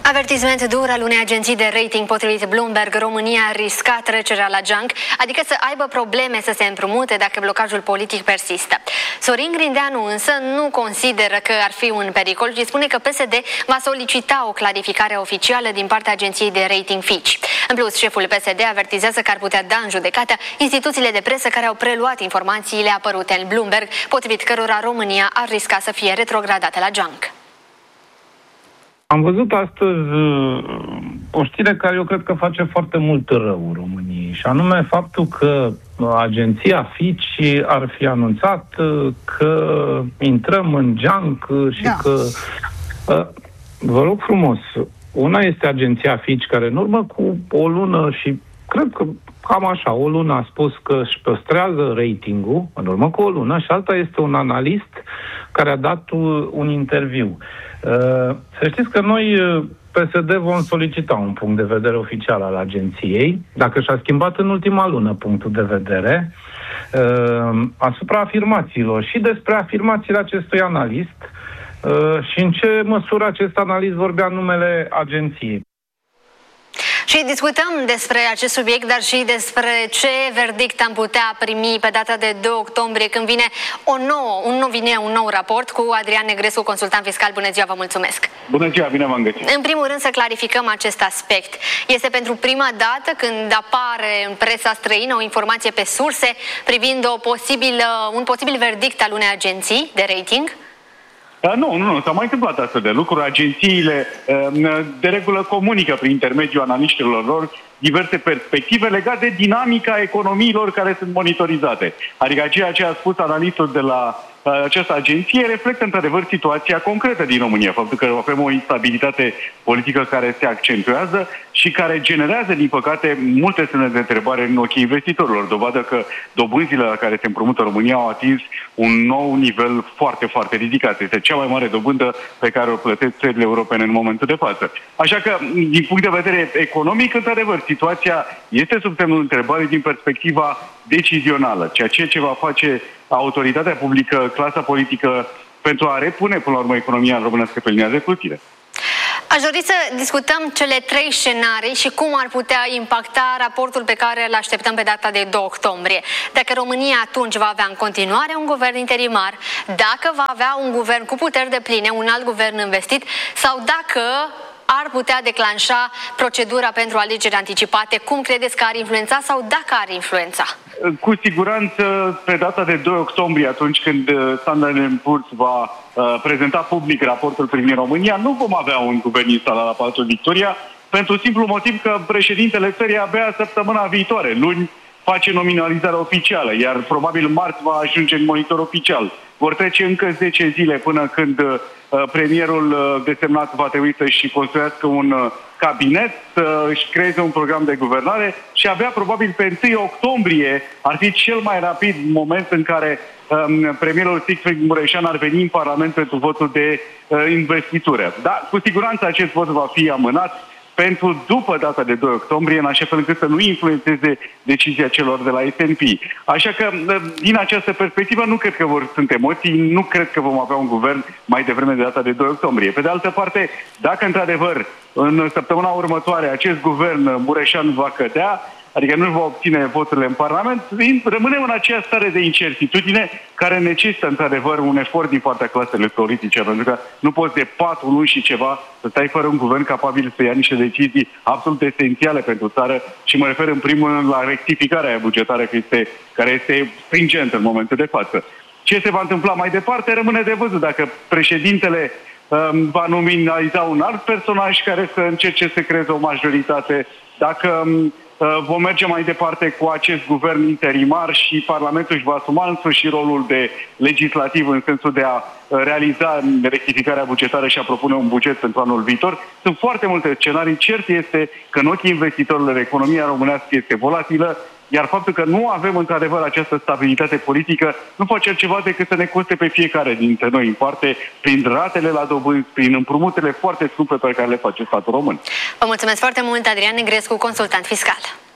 Avertisment dur al unei agenții de rating potrivit Bloomberg, România a riscat trecerea la junk, adică să aibă probleme să se împrumute dacă blocajul politic persistă. Sorin Grindeanu însă nu consideră că ar fi un pericol și spune că PSD va solicita o clarificare oficială din partea agenției de rating Fitch. În plus, șeful PSD avertizează că ar putea da în judecată instituțiile de presă care au preluat informațiile apărute în Bloomberg, potrivit cărora România ar risca să fie retrogradată la junk. Am văzut astăzi o știre care eu cred că face foarte mult rău României, și anume faptul că agenția Fitch ar fi anunțat că intrăm în junk și că... Vă rog frumos, una este agenția Fitch care în urmă cu o lună și cred că cam așa, o lună a spus că își păstrează ratingul, în urmă cu o lună, și alta este un analist care a dat un interviu. Să știți că noi, PSD, vom solicita un punct de vedere oficial al agenției, dacă și-a schimbat în ultima lună punctul de vedere, asupra afirmațiilor și despre afirmațiile acestui analist și în ce măsură acest analist vorbea în numele agenției. Și discutăm despre acest subiect, dar și despre ce verdict am putea primi pe data de 2 octombrie, când vine un nou raport cu Adrian Negrescu, consultant fiscal. Bună ziua, vă mulțumesc! Bună ziua, bine v-am găsit! În primul rând să clarificăm acest aspect. Este pentru prima dată când apare în presa străină o informație pe surse privind un posibil verdict al unei agenții de rating? Nu, s-a mai întâmplat astfel de lucruri. Agențiile de regulă comunică prin intermediul analiștilor lor diverse perspective legate de dinamica economiilor care sunt monitorizate. Adică ceea ce a spus analistul de la această agenție reflectă într-adevăr situația concretă din România. Faptul că avem o instabilitate politică care se accentuează și care generează, din păcate, multe semne de întrebare în ochii investitorilor. Dovadă că dobânzile la care se împrumută România au atins un nou nivel foarte, foarte ridicat. Este cea mai mare dobândă pe care o plătesc țările europene în momentul de față. Așa că, din punct de vedere economic, într-adevăr, situația este sub semnul întrebării din perspectiva decizională. Ceea ce va face autoritatea publică, clasa politică, pentru a repune, până la urmă, economia românească pe linia de plutire. Aș dori să discutăm cele 3 scenarii și cum ar putea impacta raportul pe care îl așteptăm pe data de 2 octombrie. Dacă România atunci va avea în continuare un guvern interimar, dacă va avea un guvern cu puteri depline, un alt guvern investit, sau dacă ar putea declanșa procedura pentru alegeri anticipate, cum credeți că ar influența sau dacă ar influența? Cu siguranță, pe data de 2 octombrie, atunci când Standard & Poor's va prezenta public raportul privind România, nu vom avea un guvern instalat la Palatul Victoria, pentru simplu motiv că președintele țării abia săptămâna viitoare, luni, face nominalizarea oficială, iar probabil marți va ajunge în monitor oficial. Vor trece încă 10 zile până când premierul desemnat va trebui să-și construiască un cabinet, să-și creeze un program de guvernare și abia probabil pe 1 octombrie ar fi cel mai rapid moment în care premierul Siegfried Mureșan ar veni în Parlament pentru votul de investitură. Dar cu siguranță acest vot va fi amânat pentru după data de 2 octombrie, în așa fel încât să nu influențeze decizia celor de la S&P. Așa că, din această perspectivă, nu cred că sunt emoții, nu cred că vom avea un guvern mai devreme de data de 2 octombrie. Pe de altă parte, dacă într-adevăr în săptămâna următoare acest guvern Mureșan va cădea, adică nu va obține voturile în Parlament, rămânem în aceea stare de incertitudine care necesită într-adevăr un efort din partea claselor politice, pentru că nu poți de 4 luni și ceva să stai fără un guvern capabil să ia niște decizii absolut esențiale pentru țară, și mă refer în primul rând la rectificarea bugetară care este stringentă în momentul de față. Ce se va întâmpla mai departe rămâne de văzut. Dacă președintele va nominaliza un alt personaj care să încerce să creeze o majoritate, dacă vom merge mai departe cu acest guvern interimar și Parlamentul își va asuma în sfârșit rolul de legislativ în sensul de a realiza rectificarea bugetară și a propune un buget pentru anul viitor. Sunt foarte multe scenarii. Cert este că în ochii investitorilor economia românească este volatilă, iar faptul că nu avem într-adevăr această stabilitate politică nu face altceva decât să ne coste pe fiecare dintre noi în parte, prin ratele la dobânzi, prin împrumutele foarte scumpe pe care le face statul român. Vă mulțumesc foarte mult, Adrian Negrescu, consultant fiscal.